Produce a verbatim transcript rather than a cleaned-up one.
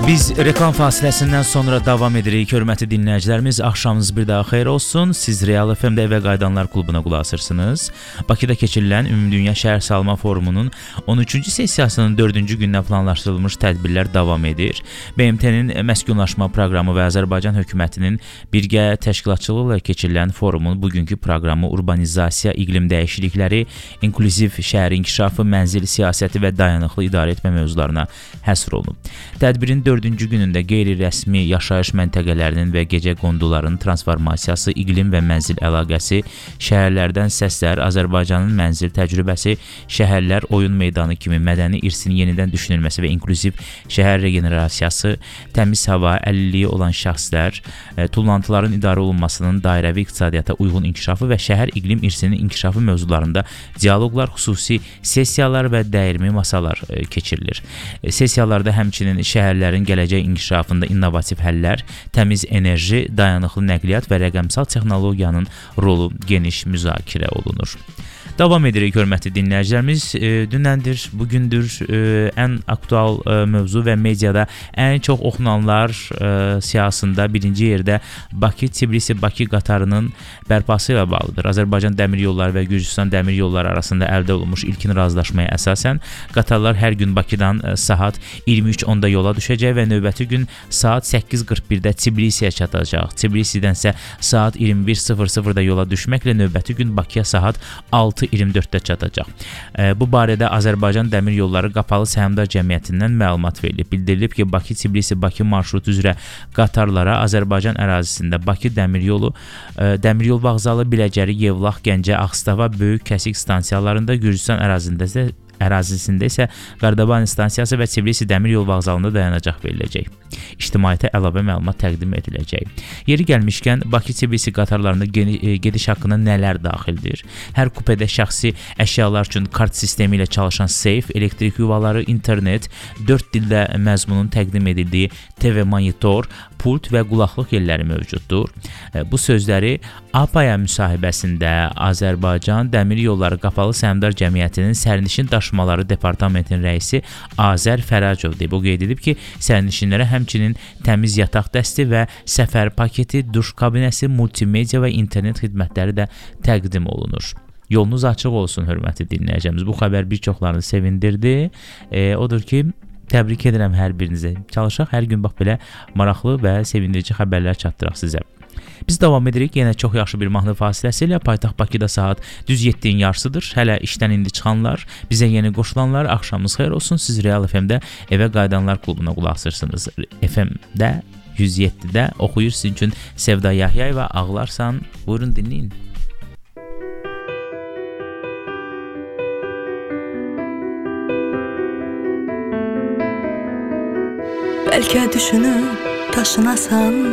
Biz reklam fasiləsindən sonra davam edirik. Hörmətli dinləyicilərimiz, axşamınız bir daha xeyir olsun. Siz Real F M-də Evə Qayıdanlar klubuna qulaq asırsınız. Bakıda keçirilən Ümumdünya Şəhər Salma Forumunun on üçüncü sessiyasının dördüncü gündən planlaşdırılmış tədbirlər davam edir. B M T-nin məskunlaşma proqramı və Azərbaycan hökumətinin birgə təşkilatçılığı ilə keçirilən forumun bugünkü proqramı urbanizasiya, iqlim dəyişiklikləri, inklüziv şəhər inkişafı, mənzil siyasəti və dayanıqlı idarə etmə mövzularına həsr olunub. Tədbirin dördüncü günündə qeyri-rəsmi yaşayış məntəqələrinin və gecə qonduların transformasiyası, iqlim və mənzil əlaqəsi, şəhərlərdən səslər, Azərbaycanın mənzil təcrübəsi, şəhərlər oyun meydanı kimi mədəni irsin yenidən düşünülməsi və inklüziv şəhər regenerasiyası, təmiz hava, əlilliyi olan şəxslər, tullantıların idarə olunmasının dairəvi iqtisadiyyata uyğun inkişafı və şəhər iqlim irsinin inkişafı mövzularında dialoqlar, xüsusi sessiyalar və dəyirmi masalar keçirilir. Sessiyalarda həmçinin şəhərlərin gələcək inkişafında innovativ həllər, təmiz enerji, dayanıqlı nəqliyyat və rəqəmsal texnologiyanın rolu geniş müzakirə olunur. Davam edirik, hörmətli dinləyicilərimiz. E, dünəndir, bugündür e, ən aktual e, mövzu və mediada ən çox oxunanlar e, siyasında birinci yerdə Bakı-Tbilisi-Bakı qatarının bərpası ilə bağlıdır. Azərbaycan Dəmir Yolları və Gürcüstan Dəmir Yolları arasında əldə olunmuş ilkin razılaşmaya əsasən qatarlar hər gün Bakıdan e, saat iyirmi üç onda yola düşəcək və növbəti gün saat səkkiz qırx birdə Tbilisiyə çatacaq. Tbilisidən isə saat iyirmi bir sıfır sıfırda yola düşməklə növbəti gün Bakıya saat altı iyirmi dörddə çatacaq. E, bu barədə Azərbaycan Dəmir Yolları Qapalı Səhmdar Cəmiyyətindən məlumat verilib. Bildirilib ki, Bakı-Tbilisi-Bakı marşrutu üzrə qatarlara Azərbaycan ərazisində Bakı Dəmir Yolu, e, Dəmir Yol Vağzalı, Biləcəri, Yevlax, Gəncə, Ağstava, Böyük Kəsik stansiyalarında, Gürcüstan ərazisində isə ərazisində isə Qardaban stansiyası və Tbilisi Dəmir Yol Vağzalında dayanacaq veriləcək. İctimaiyyətə əlavə məlumat təqdim ediləcək. Yeri gəlmişkən, Bakı-Tbilisi qatarlarında gediş haqqında nələr daxildir? Hər kupedə şəxsi əşyalar üçün kart sistemi ilə çalışan seyf, elektrik yuvaları, internet, dörd dildə məzmunun təqdim edildiyi T V monitor, pult və qulaqlıq yerləri mövcuddur. Bu sözləri A P A-ya müsahibəsində Azərbaycan Dəmir Yolları Qapalı Səhmdar Cəmiyyətinin sərnişin daşımaları departamentinin rəisi Azər Fərəcov deyib. O qeyd edib ki, sərnişinlərə həmçinin təmiz yataq dəsti və səfər paketi, duş kabinəsi, multimedia və internet xidmətləri də təqdim olunur. Yolunuz açıq olsun, hörmətli dinləyicimiz. Bu xəbər bir çoxlarını sevindirdi. E, odur ki, təbrik edirəm hər birinizə. Çalışaq hər gün bax belə maraqlı və sevindirici xəbərlər çatdıraq sizə. Biz davam edirik yenə çox yaxşı bir mahnı fasiləsi ilə. Paytaxt Bakıda saat düz yedinin yarısıdır. Hələ işdən indi çıxanlar, bizə yeni qoşulanlar, axşamınız xeyir olsun. Siz Real F M-də Evə Qayıdanlar klubuna qulaq asırsınız. F M-də yüz yeddidə oxuyur sizin üçün Sevda Yahyayeva, Ağlarsan. Buyurun dinləyin. Bəlkə düşünüb daşınasan,